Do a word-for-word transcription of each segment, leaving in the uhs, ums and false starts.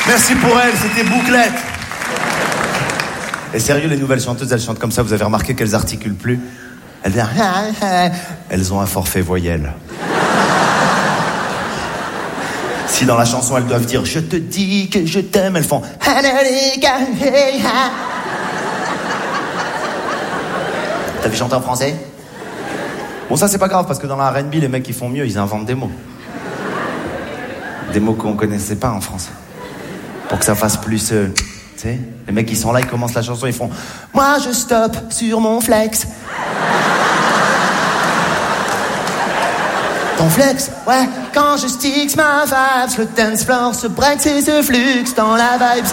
Merci pour elle, c'était Bouclette. Et sérieux, les nouvelles chanteuses, elles chantent comme ça, vous avez remarqué qu'elles articulent plus? Elles viennent... Elles ont un forfait voyelle. Si dans la chanson, elles doivent dire « Je te dis que je t'aime », elles font... T'as vu chanter en français? Bon, ça, c'est pas grave, parce que dans la R and B, les mecs qui font mieux, ils inventent des mots. Des mots qu'on connaissait pas en France. Pour que ça fasse plus... Euh, tu sais, les mecs qui sont là, ils commencent la chanson, ils font « Moi, je stoppe sur mon flex. » Ton flex? Ouais. Quand je sticks ma vibes, le dance floor se breaks et se flux dans la vibes.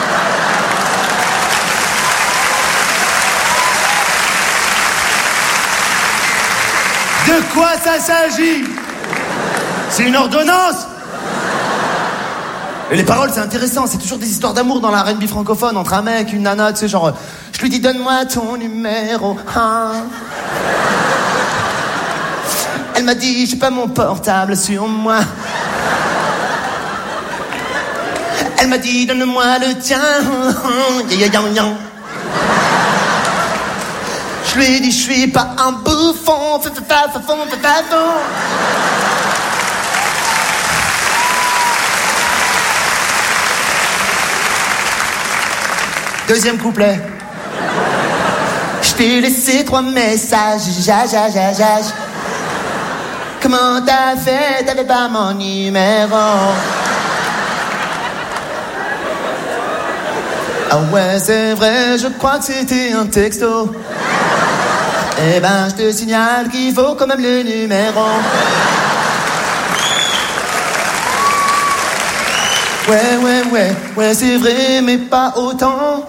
De quoi ça s'agit? C'est une ordonnance? Et les paroles, c'est intéressant, c'est toujours des histoires d'amour dans la R and B francophone, entre un mec, une nana, tu sais, genre, je lui dis donne-moi ton numéro un. Elle m'a dit j'ai pas mon portable sur moi. Elle m'a dit donne-moi le tien. Je lui ai dit je suis pas un bouffon. Deuxième couplet. Je t'ai laissé trois messages. Ja, ja, ja, ja. Comment t'as fait? T'avais pas mon numéro. Ah ouais, c'est vrai, je crois que c'était un texto. Eh ben, je te signale qu'il faut quand même le numéro. Ouais, ouais, ouais, ouais, c'est vrai, mais pas autant.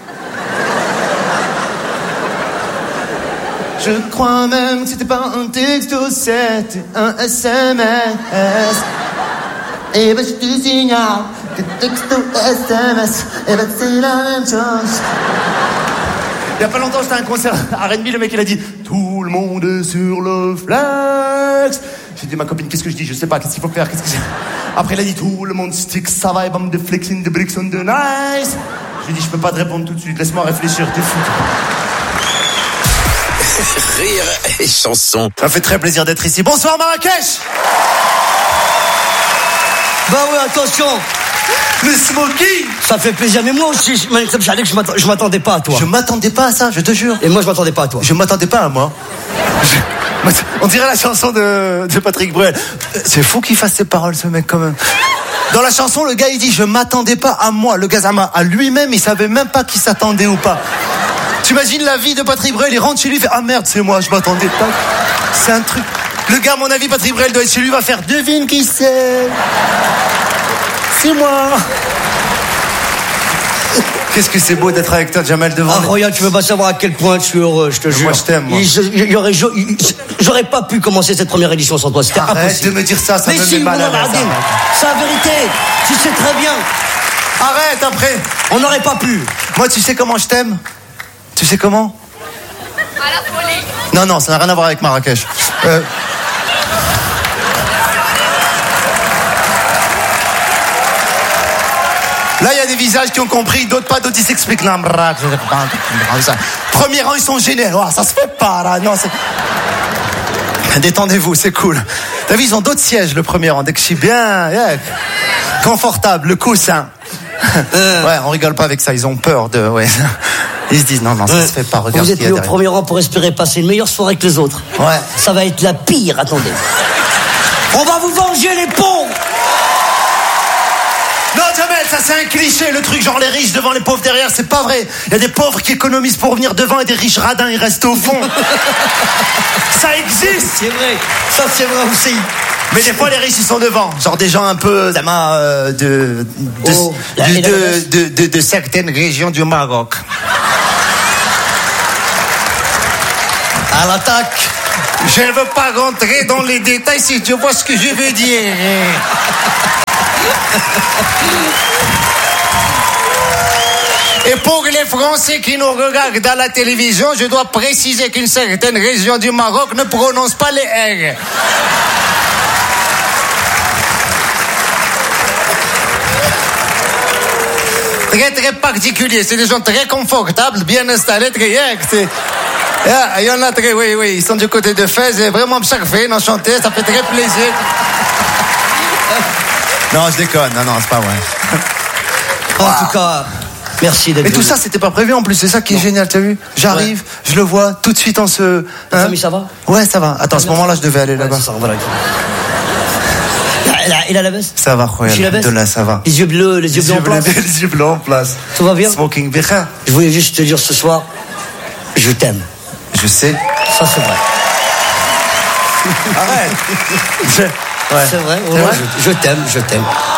Je crois même que c'était pas un texto, c'était un S M S. Et ben je te signale que texto S M S, et ben c'est la même chose. Il y a pas longtemps, j'étais à un concert à R and B, le mec il a dit tout le monde est sur le flex. J'ai dit à ma copine, qu'est-ce que je dis? Je sais pas, qu'est-ce qu'il faut faire, qu'est-ce que j'ai... Après il a dit tout le monde stick, ça va, et bam de flexing, de bricks on the nice. Je lui ai dit je peux pas te répondre tout de suite, laisse-moi réfléchir, t'es fou. Rire et chanson. Ça me fait très plaisir d'être ici. Bonsoir Marrakech. Bah ouais, attention. Le smoking. Ça fait plaisir, mais moi aussi, je, j'allais que je, m'attend, je m'attendais pas à toi. Je m'attendais pas à ça, je te jure. Et moi, je m'attendais pas à toi. Je m'attendais pas à moi. Je... On dirait la chanson de, de Patrick Bruel. C'est fou qu'il fasse ces paroles, ce mec, quand même. Dans la chanson, le gars, il dit « Je m'attendais pas à moi ». Le gars, à lui-même, il savait même pas qu'il s'attendait ou pas. T'imagines la vie de Patrick Bruel, il rentre chez lui, il fait « Ah merde, c'est moi, je m'attendais pas ». C'est un truc... Le gars, à mon avis, Patrick Bruel doit être chez lui, va faire « Devine qui c'est ?» C'est moi. Qu'est-ce que c'est beau d'être avec toi, Jamel, devant. Ah, Roya, tu veux pas savoir à quel point je suis heureux, je te jure. Moi, je t'aime, moi. Il, j'aurais, j'aurais pas pu commencer cette première édition sans toi, c'était Arrête impossible. de me dire ça, ça mais me si, met mal à l'aise. C'est la vérité, tu sais très bien. Arrête, après. On n'aurait pas pu. Moi, tu sais comment je t'aime? Tu sais comment? À la folie. Non, non, ça n'a rien à voir avec Marrakech. Euh... Là, il y a des visages qui ont compris, d'autres pas, d'autres ils s'expliquent. Premier rang, ils sont gênés. Oh, ça se fait pas, là. Non, c'est... Détendez-vous, c'est cool. T'as vu, ils ont d'autres sièges, le premier rang. Dès que je suis bien, yeah. Confortable, le coussin. Ouais, on rigole pas avec ça, ils ont peur de... Ouais. Ils se disent, non, non, ça ouais. se fait pas, regarde. Vous êtes mis au premier rang pour espérer passer une meilleure soirée que les autres. Ouais. Ça va être la pire, attendez. On va vous venger, les pauvres. Non, Jamel, ça c'est un cliché, le truc genre les riches devant les pauvres derrière, c'est pas vrai. Il y a des pauvres qui économisent pour venir devant et des riches radins, ils restent au fond. Ça existe. C'est vrai, ça c'est vrai aussi. Mais des fois les riches ils sont devant, genre des gens un peu euh, de de, oh, de, de, de, de, de de certaines régions du Maroc. À l'attaque. Je ne veux pas rentrer dans les détails si tu vois ce que je veux dire. Et pour les Français qui nous regardent à la télévision, je dois préciser qu'une certaine région du Maroc ne prononce pas les R. très très particuliers. C'est des gens très confortables, bien installés, très yeah, c'est... Yeah, il y en a très, oui, oui, ils sont du côté de Fès, et vraiment Mcharfin, enchanté, ça fait très plaisir. Non, je déconne, non, non, c'est pas vrai. En wow. tout cas, merci d'être Mais tout venu. ça, c'était pas prévu en plus, c'est ça qui est non. génial, t'as vu? J'arrive, ouais. je le vois, tout de suite on se... Ta hein famille, ça va? Ouais, ça va. Attends, à ce moment-là, je devais aller ouais, là-bas. Ça, voilà. Il a, il a la baisse? Ça va, Khoya, de là, ça va. Les yeux bleus, les yeux bleus en place? Les yeux bleus en place. Tout va bien? Smoking Becha. Je voulais juste te dire ce soir, je t'aime. Je sais. Ça, c'est vrai. Arrête. Je... Ouais. C'est vrai, ouais, c'est vrai je, je t'aime, je t'aime.